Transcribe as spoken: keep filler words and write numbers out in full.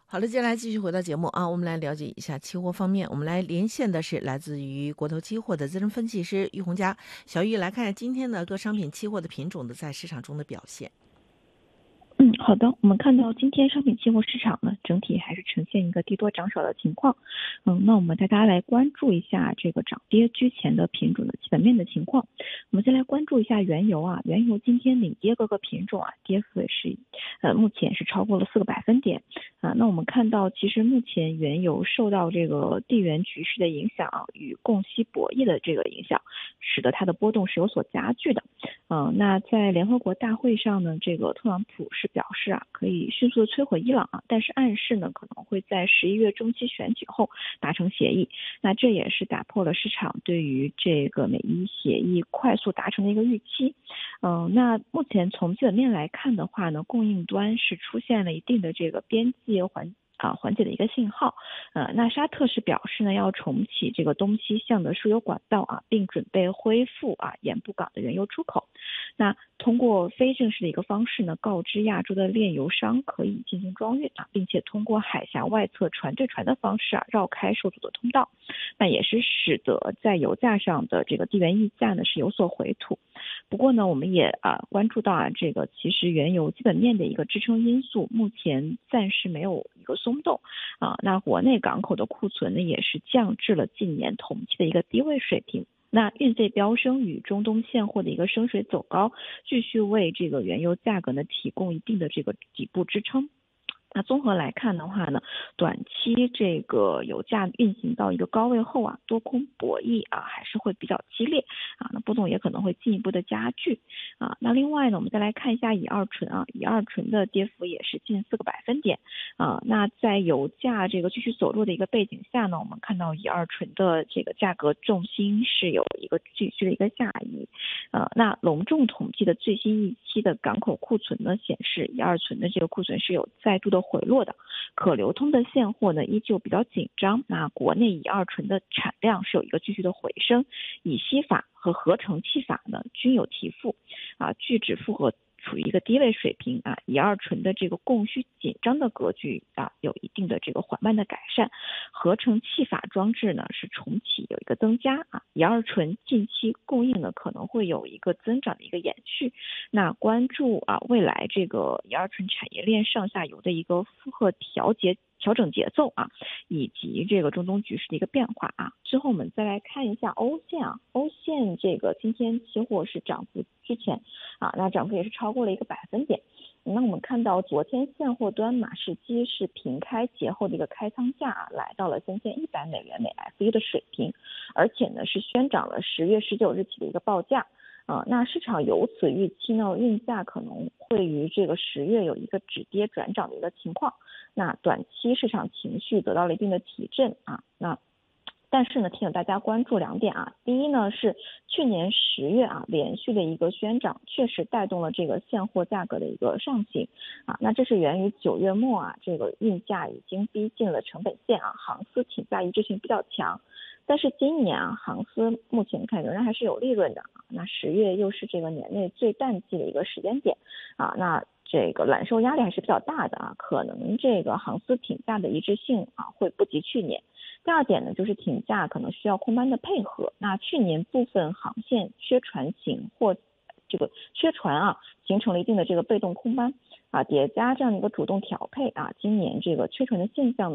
好了，接下来继续回到节目啊，我们来了解一下期货方面。我们来连线的是来自于国投期货的资深分析师于洪佳。小玉，来看今天的各商品期货的品种的在市场中的表现。 嗯，好的。我们看到今天商品期货市场呢，整体还是呈现一个低多涨少的情况。嗯，那我们带大家来关注一下这个涨跌居前的品种的基本面的情况。我们先来关注一下原油啊，原油今天领跌各个品种啊，跌幅也是，呃，目前是超过了四个百分点啊。那我们看到，其实目前原油受到这个地缘局势的影响与供需博弈的这个影响，使得它的波动是有所加剧的。嗯，那在联合国大会上呢，这个特朗普是表示啊，可以迅速的摧毁伊朗啊，但是暗示呢，可能会在十一月中期选举后达成协议。那这也是打破了市场对于这个美伊协议快速达成的一个预期。嗯，那目前从基本面来看的话呢，供应端是出现了一定的这个边际缓啊缓解的一个信号。呃，那沙特是表示呢，要重启这个东西向的输油管道啊，并准备恢复啊盐布港的原油出口。那通过非正式的一个方式呢，告知亚洲的炼油商可以进行装运啊，并且通过海峡外侧船对船的方式啊，绕开受阻的通道。那也是使得在油价上的这个地缘溢价呢是有所回吐。不过呢，我们也啊关注到啊，这个其实原油基本面的一个支撑因素目前暂时没有一个松动啊。那国内港口的库存呢也是降至了近年同期的一个低位水平。那运费飙升与中东现货的一个升水走高，继续为这个原油价格呢提供一定的这个底部支撑。那综合来看的话呢，短期这个油价运行到一个高位后啊，多空博弈啊还是会比较激烈啊，那波动也可能会进一步的加剧啊。那另外呢，我们再来看一下乙二醇啊，乙二醇的跌幅也是近四个百分点啊。那在油价这个继续走弱的一个背景下呢，我们看到乙二醇的这个价格重心是有一个继续的一个下移。呃，那隆重统计的最新一期的港口库存呢，显示乙二醇的这个库存是有再度的回落的，可流通的现货呢依旧比较紧张。那国内乙二醇的产量是有一个继续的回升，乙烯法和合成气法呢均有提复啊，聚酯复合处于一个低位水平啊，乙二醇的这个供需紧张的格局啊有一定的这个缓慢的改善，合成气法装置呢是重启有一个增加啊，乙二醇近期供应呢可能会有一个增长的一个延续。那关注啊未来这个乙二醇产业链上下游的一个负荷调节调整节奏啊，以及这个中东局势的一个变化啊。之后我们再来看一下欧线啊，欧线这个今天期货是涨幅居前啊，那涨幅也是超过了一个百分点。那我们看到昨天现货端马士基是平开节后的一个开仓价、啊、来到了三千一百美元每 F 一 的水平，而且呢是宣涨了十月十九日起的一个报价。呃，那市场由此预期呢，运价可能会于这个十月有一个止跌转涨的一个情况。那短期市场情绪得到了一定的提振啊，那但是呢，提醒大家关注两点啊。第一呢，是去年十月啊连续的一个宣涨，确实带动了这个现货价格的一个上行啊。那这是源于九月末啊，这个运价已经逼近了成本线啊，航司挺价一致性比较强。但是今年啊，航司目前看仍然还是有利润的啊。那十月又是这个年内最淡季的一个时间点啊，那这个揽收压力还是比较大的啊，可能这个航司挺价的一致性啊会不及去年。第二点呢，就是挺价可能需要空班的配合。那去年部分航线缺船型或这个缺船啊，形成了一定的这个被动空班啊，叠加这样的一个主动调配啊，今年这个缺船的现象